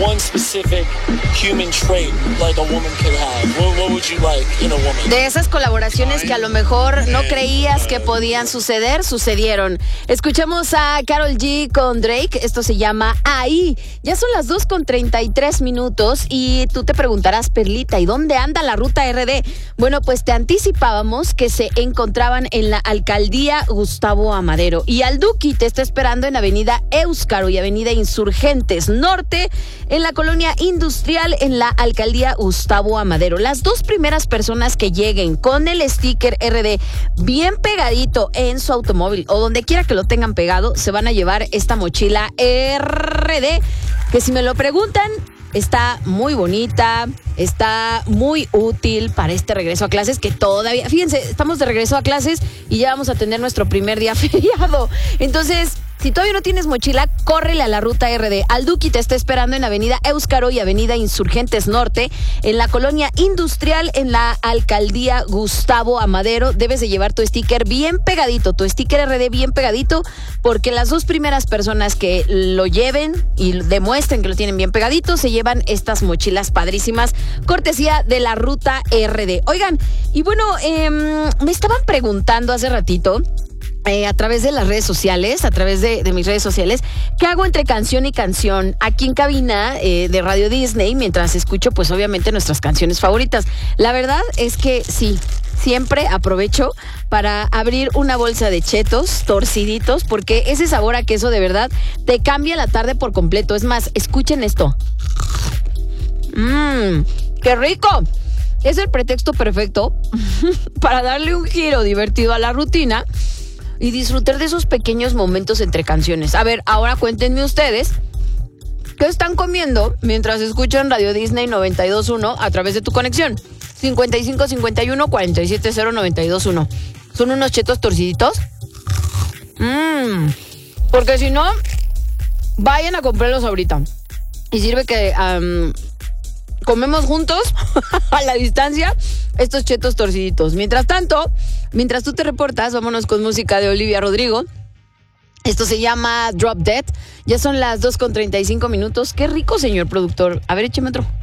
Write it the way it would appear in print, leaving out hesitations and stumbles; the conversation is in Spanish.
one specific human trait like a woman could have? What would you like in a woman? De esas colaboraciones que a lo mejor no creías que podían suceder, sucedieron. Escuchamos a Karol G con Drake. Esto se llama Ahí. Ya son las 2:33 y tú te preguntarás, Perlita, ¿y dónde anda la ruta RD? Bueno, pues te anticipábamos que se encontraban en la alcaldía Gustavo Amadero. Y al Duki te está esperando en avenida Éuskaro y avenida Insurgentes Norte, en la colonia industrial, en la alcaldía Gustavo Amadero. Las dos primeras personas que lleguen con el sticker RD bien pegadito en su automóvil o donde quiera que lo tengan pegado, se van a llevar esta mochila RD, que si me lo preguntan, está muy bonita, está muy útil para este regreso a clases que todavía, fíjense, estamos de regreso a clases y ya vamos a tener nuestro primer día feriado. Entonces, si todavía no tienes mochila, córrele a la ruta RD. Al Duki te está esperando en avenida Éuskaro y avenida Insurgentes Norte, en la colonia industrial, en la alcaldía Gustavo Amadero. Debes de llevar tu sticker bien pegadito, tu sticker RD bien pegadito, porque las dos primeras personas que lo lleven y demuestren que lo tienen bien pegadito, se llevan estas mochilas padrísimas, cortesía de la ruta RD. Oigan, y bueno, me estaban preguntando hace ratito, a través de las redes sociales, a través de mis redes sociales, ¿qué hago entre canción y canción aquí en cabina de Radio Disney mientras escucho, pues obviamente, nuestras canciones favoritas? La verdad es que sí, siempre aprovecho para abrir una bolsa de chetos torciditos, porque ese sabor a queso de verdad te cambia la tarde por completo. Es más, escuchen esto. ¡Qué rico! Es el pretexto perfecto para darle un giro divertido a la rutina y disfrutar de esos pequeños momentos entre canciones. A ver, ahora cuéntenme ustedes, ¿qué están comiendo mientras escuchan Radio Disney 92.1 a través de tu conexión? 5551-470-921. ¿Son unos chetos torciditos? Porque si no, vayan a comprarlos ahorita. Y sirve que comemos juntos a la distancia estos chetos torciditos. Mientras tanto, mientras tú te reportas, vámonos con música de Olivia Rodrigo. Esto se llama Drop Dead. Ya son las 2:35. Qué rico, señor productor. A ver, écheme otro.